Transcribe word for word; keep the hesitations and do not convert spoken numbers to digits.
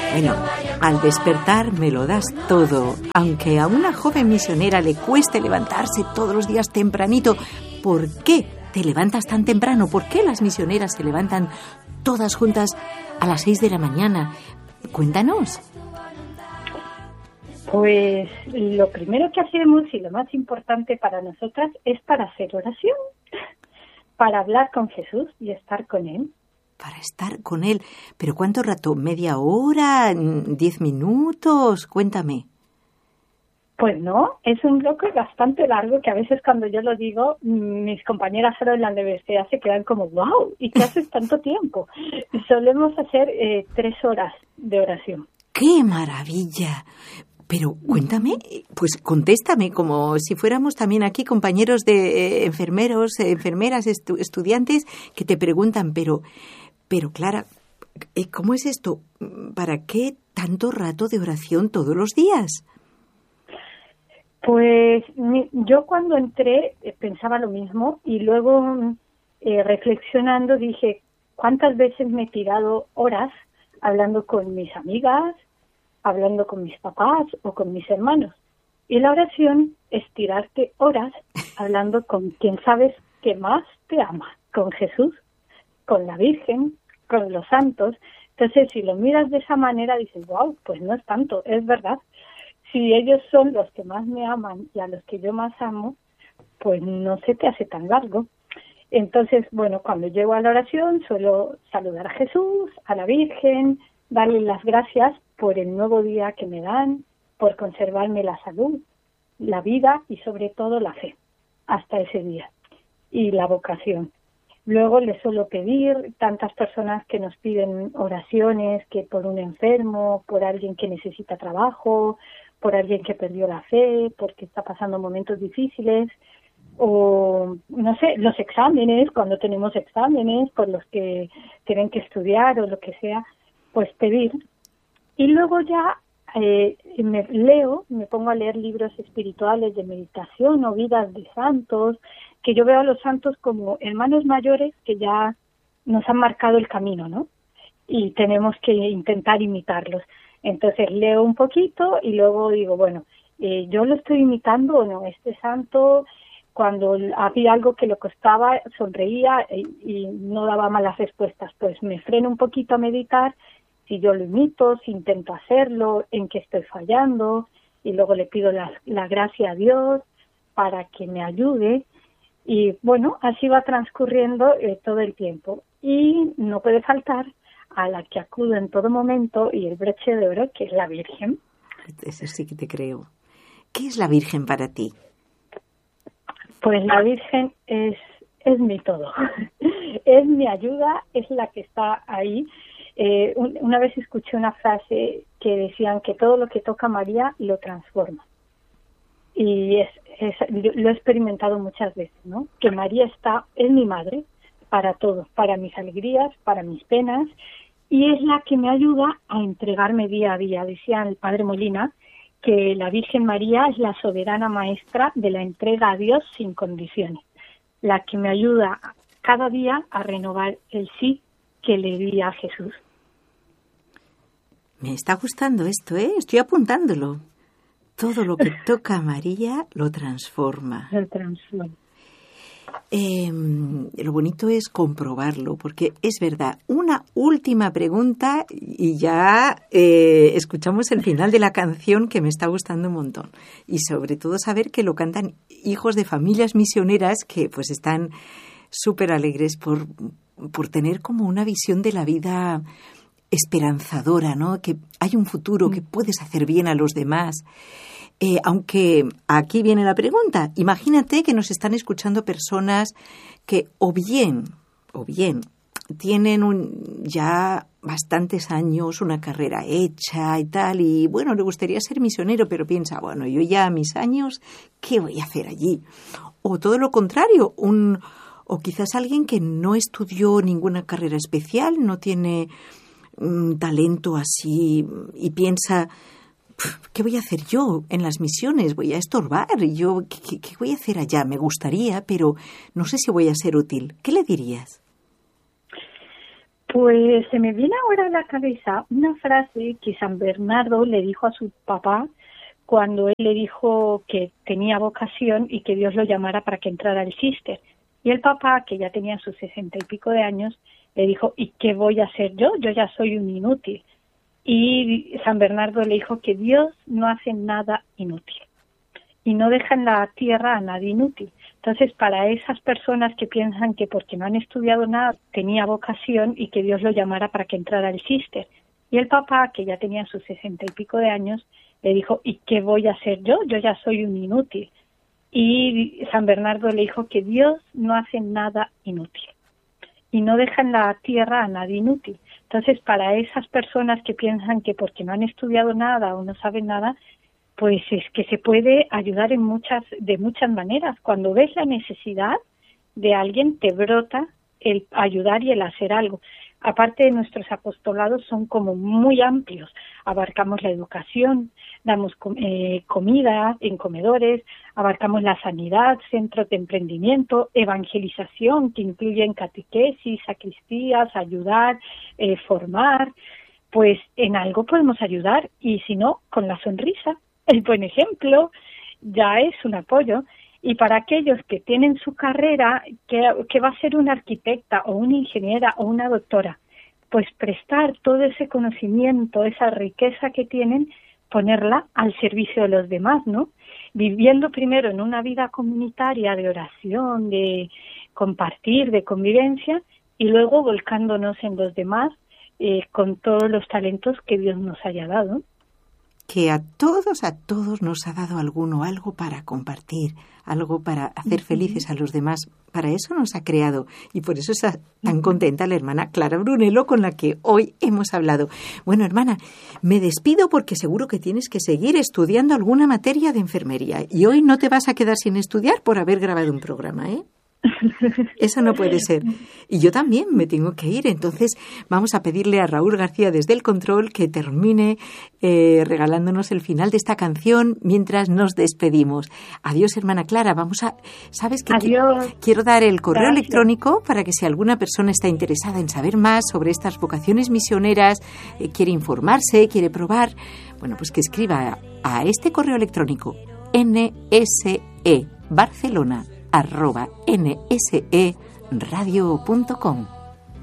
Bueno, al despertar me lo das todo, aunque a una joven misionera le cueste levantarse todos los días tempranito. ¿Por qué te levantas tan temprano? ¿Por qué las misioneras se levantan todas juntas a las seis de la mañana? Cuéntanos. Pues lo primero que hacemos y lo más importante para nosotras es para hacer oración, para hablar con Jesús y estar con Él. Para estar con Él. ¿Pero cuánto rato? ¿Media hora? ¿Diez minutos? Cuéntame. Pues no, es un bloque bastante largo que a veces cuando yo lo digo, mis compañeras ahora en la universidad se quedan como, wow, ¿y qué haces tanto tiempo? Solemos hacer eh, tres horas de oración. ¡Qué maravilla! Pero cuéntame, pues contéstame, como si fuéramos también aquí compañeros de eh, enfermeros, eh, enfermeras, estu- estudiantes que te preguntan, pero, pero Clara, ¿cómo es esto? ¿Para qué tanto rato de oración todos los días? Pues mi, yo cuando entré eh, pensaba lo mismo y luego eh, reflexionando dije, ¿cuántas veces me he tirado horas hablando con mis amigas, hablando con mis papás o con mis hermanos? Y la oración es tirarte horas hablando con quien sabes que más te ama, con Jesús, con la Virgen, con los santos. Entonces, si lo miras de esa manera, dices, wow, pues no es tanto, es verdad. Si ellos son los que más me aman y a los que yo más amo, pues no se te hace tan largo. Entonces, bueno, cuando llego a la oración suelo saludar a Jesús, a la Virgen, darle las gracias por el nuevo día que me dan, por conservarme la salud, la vida y sobre todo la fe hasta ese día y la vocación. Luego les suelo pedir, tantas personas que nos piden oraciones, que por un enfermo, por alguien que necesita trabajo, por alguien que perdió la fe, porque está pasando momentos difíciles, o no sé, los exámenes, cuando tenemos exámenes, por los que tienen que estudiar o lo que sea, pues pedir. Y luego ya eh, me leo, me pongo a leer libros espirituales de meditación o vidas de santos, que yo veo a los santos como hermanos mayores que ya nos han marcado el camino, ¿no? Y tenemos que intentar imitarlos. Entonces leo un poquito y luego digo, bueno, eh, yo lo estoy imitando o no, este santo cuando había algo que le costaba sonreía y, y no daba malas respuestas, pues me freno un poquito a meditar, si yo lo imito, si intento hacerlo, en qué estoy fallando, y luego le pido la, la gracia a Dios para que me ayude. Y bueno, así va transcurriendo eh, todo el tiempo. Y no puede faltar a la que acudo en todo momento y el broche de oro, que es la Virgen. Eso sí que te creo. ¿Qué es la Virgen para ti? Pues la Virgen es, es mi todo. Es mi ayuda, es la que está ahí. Eh, un, una vez escuché una frase que decían que todo lo que toca María lo transforma. Y es, es, lo he experimentado muchas veces, ¿no? Que María está, es mi madre para todo, para mis alegrías, para mis penas, y es la que me ayuda a entregarme día a día. Decía el padre Molina que la Virgen María es la soberana maestra de la entrega a Dios sin condiciones, la que me ayuda cada día a renovar el sí que le di a Jesús. Me está gustando esto, ¿eh? Estoy apuntándolo. Todo lo que toca a María lo transforma. Lo transforma. Eh, lo bonito es comprobarlo, porque es verdad. Una última pregunta y ya eh, escuchamos el final de la canción, que me está gustando un montón. Y sobre todo saber que lo cantan hijos de familias misioneras que pues están súper alegres por, por tener como una visión de la vida esperanzadora, ¿no? Que hay un futuro, que puedes hacer bien a los demás. Eh, aunque aquí viene la pregunta, imagínate que nos están escuchando personas que o bien, o bien tienen un, ya bastantes años, una carrera hecha y tal, y bueno, le gustaría ser misionero, pero piensa, bueno, yo ya a mis años, ¿qué voy a hacer allí? O todo lo contrario, un, o quizás alguien que no estudió ninguna carrera especial, no tiene un talento así y piensa, ¿qué voy a hacer yo en las misiones? Voy a estorbar. Yo, ¿qué, qué voy a hacer allá? Me gustaría, pero no sé si voy a ser útil. ¿Qué le dirías? Pues se me viene ahora a la cabeza una frase que San Bernardo le dijo a su papá cuando él le dijo que tenía vocación y que Dios lo llamara para que entrara al Cister. Y el papá, que ya tenía sus sesenta y pico de años, le dijo, ¿y qué voy a hacer yo? Yo ya soy un inútil. Y San Bernardo le dijo que Dios no hace nada inútil y no deja en la tierra a nadie inútil. Entonces, para esas personas que piensan que porque no han estudiado nada tenía vocación y que Dios lo llamara para que entrara al Cister. Y el papá, que ya tenía sus sesenta y pico de años, le dijo, ¿y qué voy a hacer yo? Yo ya soy un inútil. Y San Bernardo le dijo que Dios no hace nada inútil y no deja en la tierra a nadie inútil. Entonces, para esas personas que piensan que porque no han estudiado nada o no saben nada, pues es que se puede ayudar en muchas, de muchas maneras. Cuando ves la necesidad de alguien, te brota el ayudar y el hacer algo. Aparte de nuestros apostolados son como muy amplios. Abarcamos la educación, damos eh, comida en comedores, abarcamos la sanidad, centros de emprendimiento, evangelización, que incluyen catequesis, sacristías, ayudar, eh, formar. Pues en algo podemos ayudar y si no, con la sonrisa, el buen ejemplo, ya es un apoyo. Y para aquellos que tienen su carrera, que, que va a ser una arquitecta o una ingeniera o una doctora, pues prestar todo ese conocimiento, esa riqueza que tienen, ponerla al servicio de los demás, ¿no? Viviendo primero en una vida comunitaria de oración, de compartir, de convivencia, y luego volcándonos en los demás eh, con todos los talentos que Dios nos haya dado. Que a todos, a todos nos ha dado alguno, algo para compartir, algo para hacer felices a los demás. Para eso nos ha creado y por eso está tan contenta la hermana Clara Brunello con la que hoy hemos hablado. Bueno, hermana, me despido porque seguro que tienes que seguir estudiando alguna materia de enfermería y hoy no te vas a quedar sin estudiar por haber grabado un programa, ¿eh? Eso no puede ser. Y yo también me tengo que ir. Entonces vamos a pedirle a Raúl García desde el control que termine eh, regalándonos el final de esta canción mientras nos despedimos. Adiós, hermana Clara. Vamos a... ¿Sabes qué? Adiós. Quiero dar el correo Gracias. electrónico para que si alguna persona está interesada en saber más sobre estas vocaciones misioneras, eh, quiere informarse, quiere probar, bueno, pues que escriba a este correo electrónico N S E Barcelona arroba N S E radio punto com.